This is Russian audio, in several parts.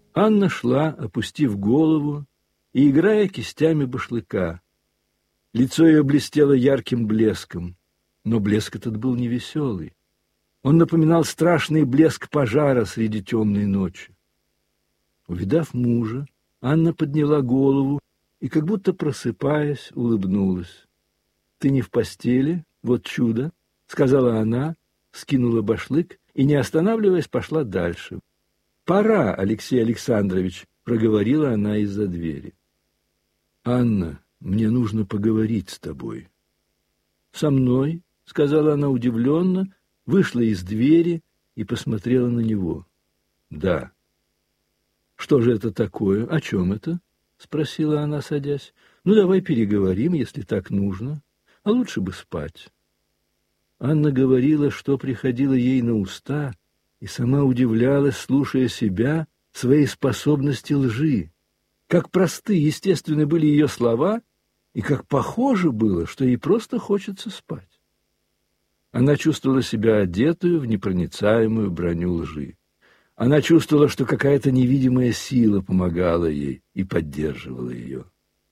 Анна шла, опустив голову и играя кистями башлыка. Лицо ее блестело ярким блеском, но блеск этот был невеселый. Он напоминал страшный блеск пожара среди темной ночи. Увидав мужа, Анна подняла голову и, как будто просыпаясь, улыбнулась. «Ты не в постели? Вот чудо!» — сказала она, скинула башлык и, не останавливаясь, пошла дальше. «Пора, Алексей Александрович!» — проговорила она из-за двери. «Анна, мне нужно поговорить с тобой». «Со мной?» — сказала она удивленно, вышла из двери и посмотрела на него. «Да». «Что же это такое? О чем это?» — спросила она, садясь. «Ну, давай переговорим, если так нужно. А лучше бы спать». Анна говорила, что приходило ей на уста, и сама удивлялась, слушая себя, своей способности лжи. Как просты, естественны были ее слова, и как похоже было, что ей просто хочется спать. Она чувствовала себя одетую в непроницаемую броню лжи. Она чувствовала, что какая-то невидимая сила помогала ей и поддерживала ее.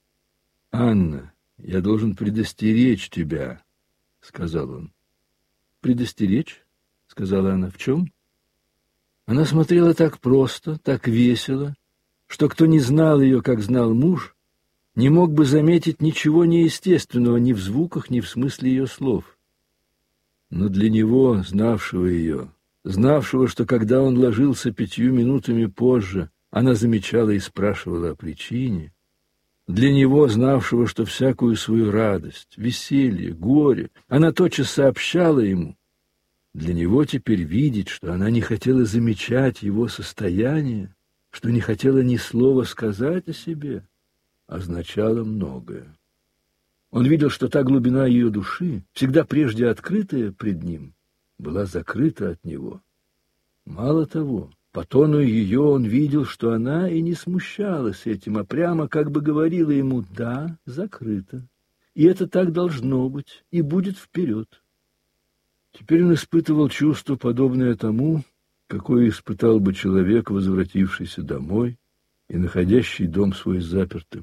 «Анна, я должен предостеречь тебя», — сказал он. «Предостеречь?» — сказала она. «В чем?» Она смотрела так просто, так весело, что кто не знал ее, как знал муж, не мог бы заметить ничего неестественного ни в звуках, ни в смысле ее слов. Но для него, знавшего ее, знавшего, что когда он ложился 5 минутами позже, она замечала и спрашивала о причине, для него, знавшего, что всякую свою радость, веселье, горе она тотчас сообщала ему, для него теперь видеть, что она не хотела замечать его состояние, что не хотела ни слова сказать о себе, означало многое. Он видел, что та глубина ее души, всегда прежде открытая пред ним, была закрыта от него. Мало того, по тону ее он видел, что она и не смущалась этим, а прямо как бы говорила ему: «Да, закрыто, и это так должно быть, и будет вперед». Теперь он испытывал чувство, подобное тому, какое испытал бы человек, возвратившийся домой и находящий дом свой запертым.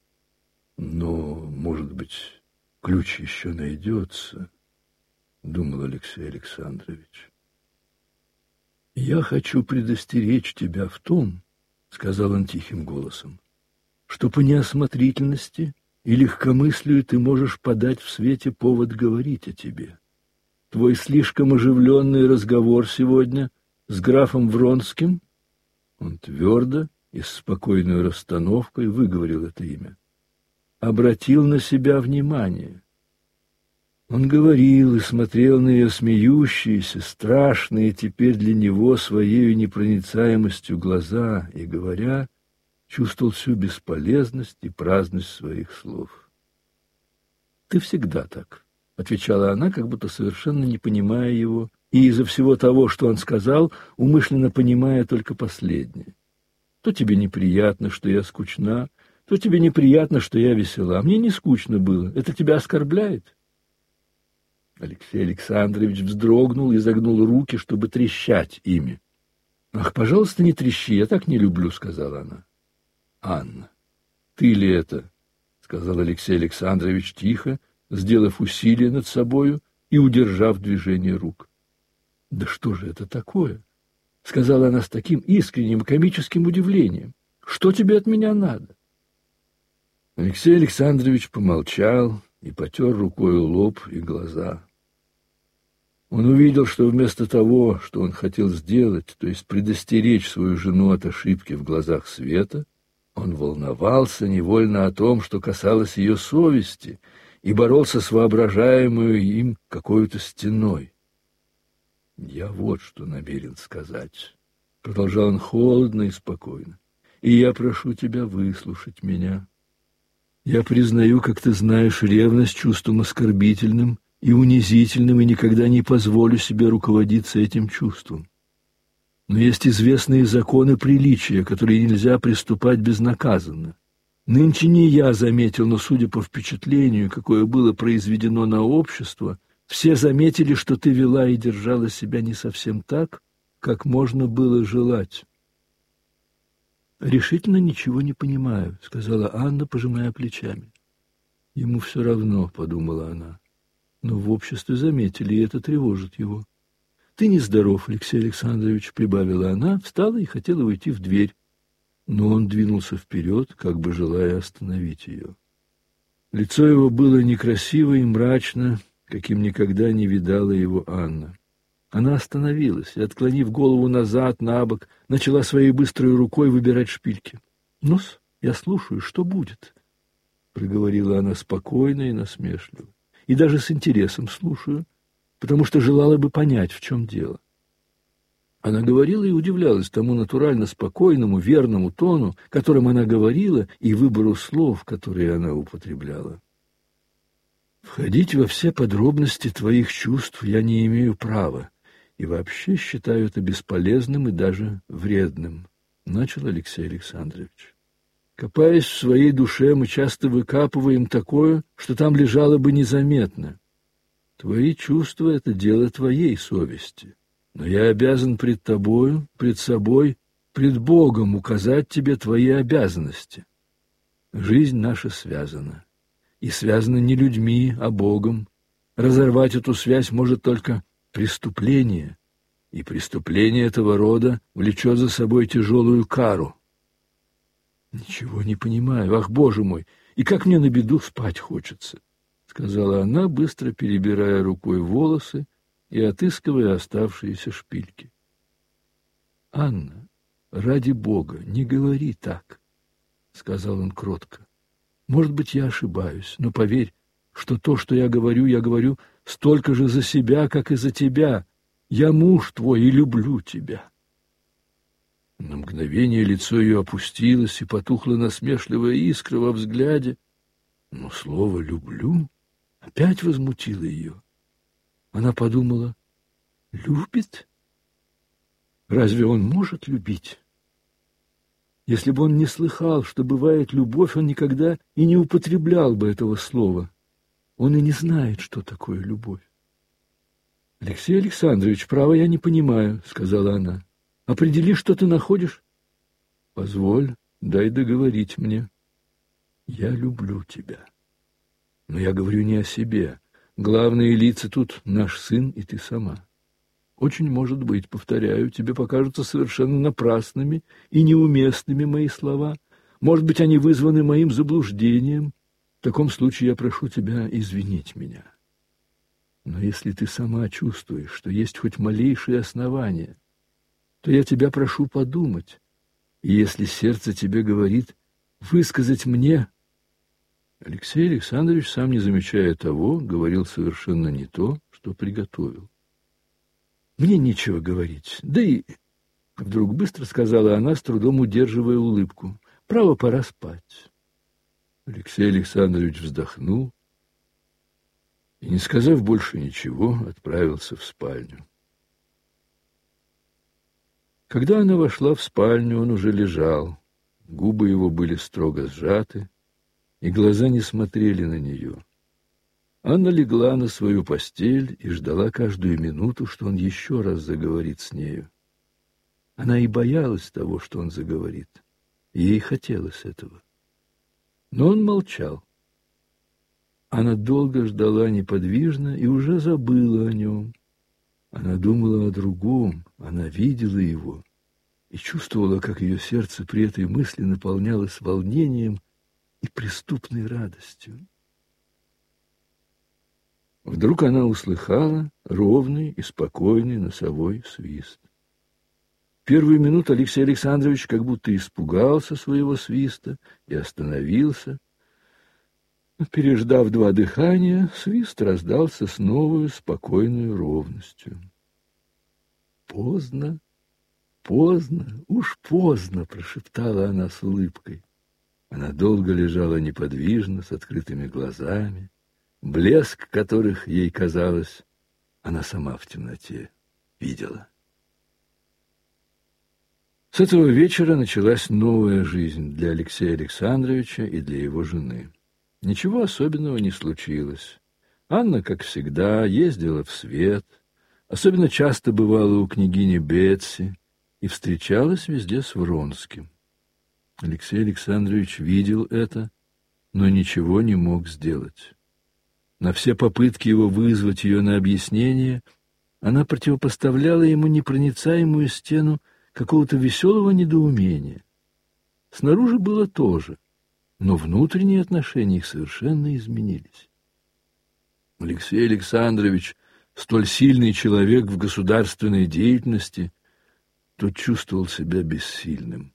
«Но, может быть, ключ еще найдется», — думал Алексей Александрович. «Я хочу предостеречь тебя в том, — сказал он тихим голосом, — что по неосмотрительности и легкомыслию ты можешь подать в свете повод говорить о тебе. Твой слишком оживленный разговор сегодня с графом Вронским, он твердо и с спокойной расстановкой выговорил это имя, обратил на себя внимание. Он говорил и смотрел на ее смеющиеся, страшные теперь для него своей непроницаемостью глаза и, говоря, чувствовал всю бесполезность и праздность своих слов. «Ты всегда так», — отвечала она, как будто совершенно не понимая его, и из-за всего того, что он сказал, умышленно понимая только последнее. «То тебе неприятно, что я скучна, то тебе неприятно, что я весела. Мне не скучно было. Это тебя оскорбляет?» Алексей Александрович вздрогнул и загнул руки, чтобы трещать ими. «Ах, пожалуйста, не трещи, я так не люблю», — сказала она. «Анна, ты ли это?» — сказал Алексей Александрович тихо, сделав усилие над собою и удержав движение рук. «Да что же это такое?» — сказала она с таким искренним комическим удивлением. «Что тебе от меня надо?» Алексей Александрович помолчал и потер рукою лоб и глаза. Он увидел, что вместо того, что он хотел сделать, то есть предостеречь свою жену от ошибки в глазах света, он волновался невольно о том, что касалось ее совести, и боролся с воображаемой им какой-то стеной. «Я вот что намерен сказать», — продолжал он холодно и спокойно, — «и я прошу тебя выслушать меня. Я признаю, как ты знаешь, ревность чувством оскорбительным и унизительным, и никогда не позволю себе руководиться этим чувством. Но есть известные законы приличия, которые нельзя приступать безнаказанно. Нынче не я заметил, но, судя по впечатлению, какое было произведено на общество, все заметили, что ты вела и держала себя не совсем так, как можно было желать». «Решительно ничего не понимаю», — сказала Анна, пожимая плечами. «Ему все равно», — подумала она. Но в обществе заметили, и это тревожит его. «Ты нездоров, Алексей Александрович», — прибавила она, встала и хотела уйти в дверь. Но он двинулся вперед, как бы желая остановить ее. Лицо его было некрасиво и мрачно, каким никогда не видала его Анна. Она остановилась и, отклонив голову назад, на бок, начала своей быстрой рукой выбирать шпильки. «Ну-с, я слушаю, что будет?» — проговорила она спокойно и насмешливо. «И даже с интересом слушаю, потому что желала бы понять, в чем дело». Она говорила и удивлялась тому натурально спокойному, верному тону, которым она говорила, и выбору слов, которые она употребляла. «Входить во все подробности твоих чувств я не имею права, и вообще считаю это бесполезным и даже вредным», — начал Алексей Александрович. «Копаясь в своей душе, мы часто выкапываем такое, что там лежало бы незаметно. Твои чувства — это дело твоей совести. Но я обязан пред тобою, пред собой, пред Богом указать тебе твои обязанности. Жизнь наша связана. И связана не людьми, а Богом. Разорвать эту связь может только преступление. И преступление этого рода влечет за собой тяжелую кару». «Ничего не понимаю. Ах, Боже мой! И как мне на беду спать хочется!» — сказала она, быстро перебирая рукой волосы и отыскивая оставшиеся шпильки. «Анна, ради Бога, не говори так», — сказал он кротко. «Может быть, я ошибаюсь, но поверь, что то, что я говорю столько же за себя, как и за тебя. Я муж твой и люблю тебя». На мгновение лицо ее опустилось, и потухла насмешливая искра во взгляде, но слово «люблю» опять возмутило ее. Она подумала: «Любит? Разве он может любить?» Если бы он не слыхал, что бывает любовь, он никогда и не употреблял бы этого слова. Он и не знает, что такое любовь. «Алексей Александрович, право, я не понимаю», — сказала она. «Определи, что ты находишь». «Позволь, дай договорить мне. Я люблю тебя. Но я говорю не о себе. Главные лица тут наш сын и ты сама. Очень может быть, повторяю, тебе покажутся совершенно напрасными и неуместными мои слова. Может быть, они вызваны моим заблуждением. В таком случае я прошу тебя извинить меня. Но если ты сама чувствуешь, что есть хоть малейшие основания, то я тебя прошу подумать. И если сердце тебе говорит высказать мне...» Алексей Александрович, сам не замечая того, говорил совершенно не то, что приготовил. «Мне нечего говорить, да и...» Вдруг быстро сказала она, с трудом удерживая улыбку. «Право, пора спать». Алексей Александрович вздохнул и, не сказав больше ничего, отправился в спальню. Когда она вошла в спальню, он уже лежал. Губы его были строго сжаты, и глаза не смотрели на нее. Анна легла на свою постель и ждала каждую минуту, что он еще раз заговорит с нею. Она и боялась того, что он заговорит. Ей хотелось этого. Но он молчал. Она долго ждала неподвижно и уже забыла о нем. Она думала о другом, она видела его и чувствовала, как ее сердце при этой мысли наполнялось волнением и преступной радостью. Вдруг она услыхала ровный и спокойный носовой свист. В первую минуту Алексей Александрович как будто испугался своего свиста и остановился. Переждав 2 дыхания, свист раздался с новой спокойной ровностью. «Поздно, поздно, уж поздно», — прошептала она с улыбкой. Она долго лежала неподвижно, с открытыми глазами, блеск которых, ей казалось, она сама в темноте видела. С этого вечера началась новая жизнь для Алексея Александровича и для его жены. Ничего особенного не случилось. Анна, как всегда, ездила в свет, особенно часто бывала у княгини Бетси и встречалась везде с Вронским. Алексей Александрович видел это, но ничего не мог сделать. На все попытки его вызвать ее на объяснение она противопоставляла ему непроницаемую стену какого-то веселого недоумения. Снаружи было то же, но внутренние отношения их совершенно изменились. Алексей Александрович, столь сильный человек в государственной деятельности, тот чувствовал себя бессильным.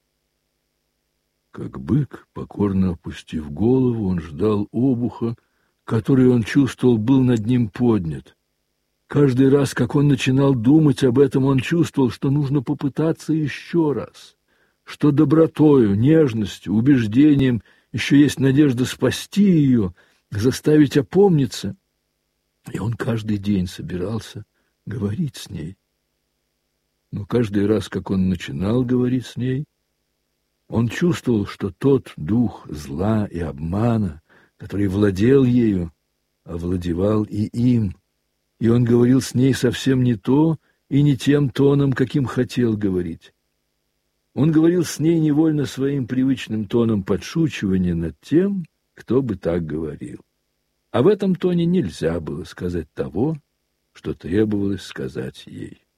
Как бык, покорно опустив голову, он ждал обуха, который он чувствовал был над ним поднят. Каждый раз, как он начинал думать об этом, он чувствовал, что нужно попытаться еще раз, что добротою, нежностью, убеждением еще есть надежда спасти ее, заставить опомниться. И он каждый день собирался говорить с ней. Но каждый раз, как он начинал говорить с ней, он чувствовал, что тот дух зла и обмана, который владел ею, овладевал и им, и он говорил с ней совсем не то и не тем тоном, каким хотел говорить. Он говорил с ней невольно своим привычным тоном подшучивания над тем, кто бы так говорил. А в этом тоне нельзя было сказать того, что требовалось сказать ей.